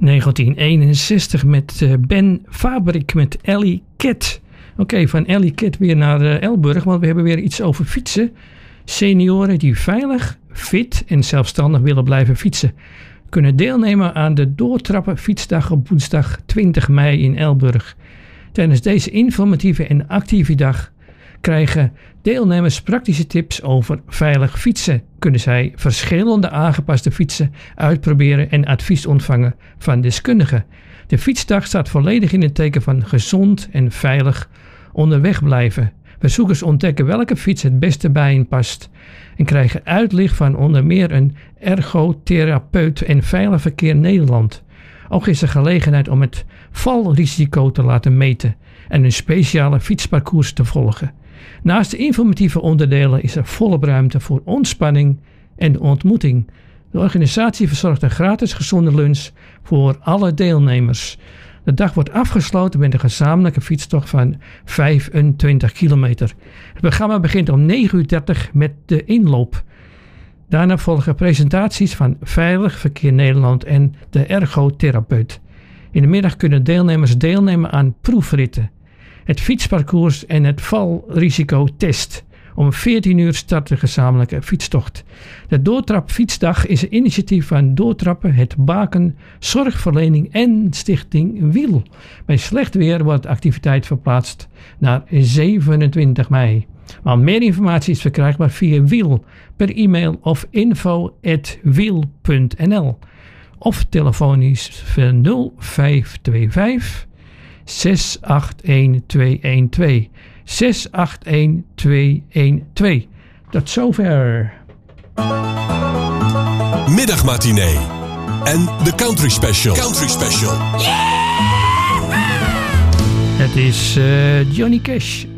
1961 met Ben Fabrik met Alley Cat. Oké, van Alley Cat weer naar Elburg, want we hebben weer iets over fietsen. Senioren die veilig, fit en zelfstandig willen blijven fietsen kunnen deelnemen aan de Doortrappen Fietsdag op woensdag 20 mei in Elburg. Tijdens deze informatieve en actieve dag krijgen deelnemers praktische tips over veilig fietsen. Kunnen zij verschillende aangepaste fietsen uitproberen en advies ontvangen van deskundigen. De fietsdag staat volledig in het teken van gezond en veilig onderweg blijven. Bezoekers ontdekken welke fiets het beste bij hen past en krijgen uitleg van onder meer een ergotherapeut en Veilig Verkeer Nederland. Ook is er gelegenheid om het valrisico te laten meten en een speciale fietsparcours te volgen. Naast de informatieve onderdelen is er volop ruimte voor ontspanning en ontmoeting. De organisatie verzorgt een gratis gezonde lunch voor alle deelnemers. De dag wordt afgesloten met een gezamenlijke fietstocht van 25 kilometer. Het programma begint om 9:30 met de inloop. Daarna volgen presentaties van Veilig Verkeer Nederland en de ergotherapeut. In de middag kunnen deelnemers deelnemen aan proefritten, het fietsparcours en het valrisicotest. Om 14 uur start de gezamenlijke fietstocht. De Doortrap Fietsdag is een initiatief van Doortrappen, Het Baken, Zorgverlening en Stichting Wiel. Bij slecht weer wordt de activiteit verplaatst naar 27 mei. Maar meer informatie is verkrijgbaar via Wiel per e-mail of info@wiel.nl of telefonisch 0525 681 212. 681 212. Tot zover. Middagmatinee en de Country Special. Country Special. Het is Johnny Cash.